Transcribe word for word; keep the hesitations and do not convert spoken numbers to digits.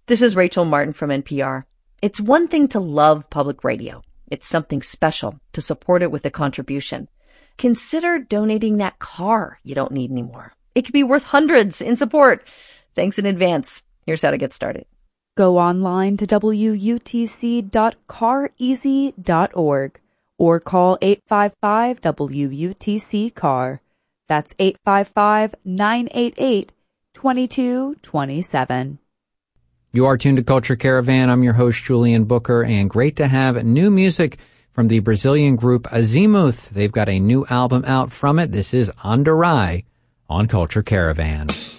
This is Rachel Martin from N P R. It's one thing to love public radio. It's something special to support it with a contribution. Consider donating that car you don't need anymore. It could be worth hundreds in support. Thanks in advance. Here's how to get started. Go online to W U T C dot car easy dot org or call eight five five W U T C car. That's eight five five, nine eight eight, two two two seven. You are tuned to Culture Caravan. I'm your host, Julian Booker, and great to have new music from the Brazilian group Azimuth. They've got a new album out from it. This is Andaraí on Culture Caravan.